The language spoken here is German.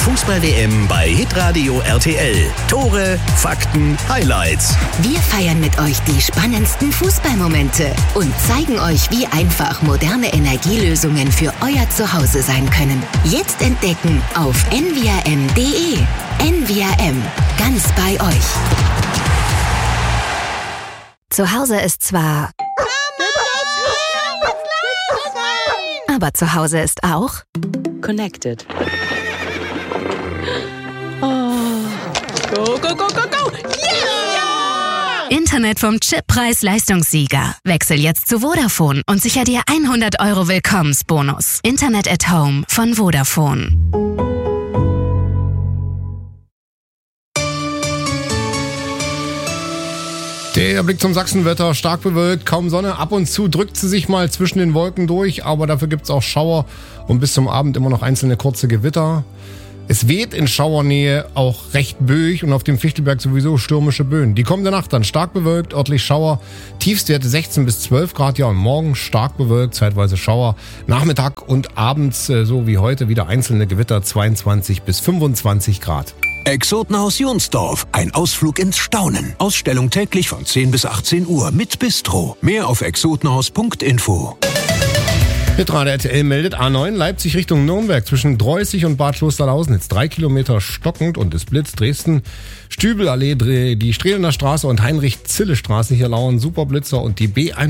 Fußball-WM bei Hitradio RTL. Tore, Fakten, Highlights. Wir feiern mit euch die spannendsten Fußballmomente und zeigen euch, wie einfach moderne Energielösungen für euer Zuhause sein können. Jetzt entdecken auf nvrm.de. NVRM, ganz bei euch. Zu Hause ist zwar... aber zu Hause ist auch... Connected. Oh. Go, go, go, go, go! Yeah! Internet vom Chip-Preis-Leistungssieger. Wechsel jetzt zu Vodafone und sicher dir 100 € Willkommensbonus. Internet at Home von Vodafone. Der Blick zum Sachsenwetter, stark bewölkt, kaum Sonne, ab und zu drückt sie sich mal zwischen den Wolken durch, aber dafür gibt es auch Schauer und bis zum Abend immer noch einzelne kurze Gewitter. Es weht in Schauernähe auch recht böig und auf dem Fichtelberg sowieso stürmische Böen. Die kommende Nacht dann stark bewölkt, örtlich Schauer, Tiefstwerte 16 bis 12 Grad, ja, und morgen stark bewölkt, zeitweise Schauer. Nachmittag und abends, so wie heute, wieder einzelne Gewitter, 22 bis 25 Grad. Exotenhaus Jonsdorf. Ein Ausflug ins Staunen. Ausstellung täglich von 10 bis 18 Uhr mit Bistro. Mehr auf exotenhaus.info. Hitradio RTL meldet A9 Leipzig Richtung Nürnberg zwischen Dreußig und Bad Klosterlausnitz. 3 Kilometer stockend und es blitzt. Dresden, Stübelallee, die Strehlener Straße und Heinrich-Zille-Straße. Hier lauern Superblitzer und die B1